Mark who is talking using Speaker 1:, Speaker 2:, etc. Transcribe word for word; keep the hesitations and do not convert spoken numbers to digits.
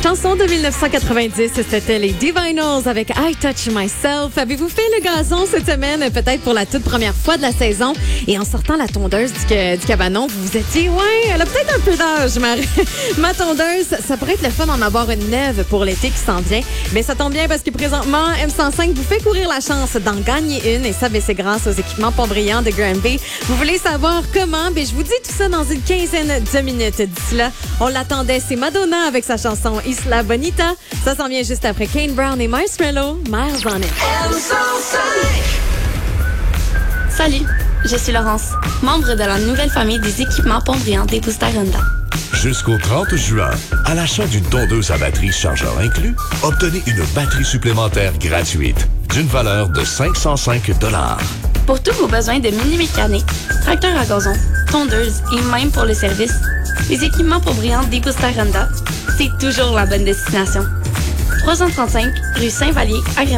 Speaker 1: Chanson de dix-neuf cent quatre-vingt-dix, c'était les Divinyls avec I Touch Myself. Avez-vous fait le gazon cette semaine, peut-être pour la toute première fois de la saison? Et en sortant la tondeuse du, du cabanon, vous vous étiez, ouais, elle a peut-être un peu d'âge, ma, ma tondeuse. Ça pourrait être le fun d'en avoir une neuve pour l'été qui s'en vient. Mais ça tombe bien parce que présentement, M cent cinq vous fait courir la chance d'en gagner une. Et ça, ben, c'est grâce aux équipements Pont-Brillant de Granby. Vous voulez savoir comment? Ben, je vous dis tout ça dans une quinzaine de minutes. D'ici là, on l'attendait. C'est Madonna avec sa chanson Isla Bonita. Ça s'en vient juste après Kane Brown et Marshmello. Miles on it.
Speaker 2: Salut, je suis Laurence, membre de la nouvelle famille des équipements Pont-Brillant des boosters Honda.
Speaker 3: Jusqu'au trente juin, à l'achat d'une tondeuse à batterie chargeur inclus, obtenez une batterie supplémentaire gratuite d'une valeur de cinq cent cinq dollars.
Speaker 2: Pour tous vos besoins de mini-mécanique, tracteur à gazon, tondeuse et même pour le service, les équipements Pont-Brillant des boosters Honda, c'est toujours la bonne destination. trois cent trente-cinq rue Saint-Vallier à Granby.